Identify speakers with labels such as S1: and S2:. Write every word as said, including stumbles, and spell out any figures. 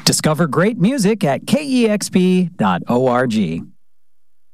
S1: Discover great music at K E X P dot org.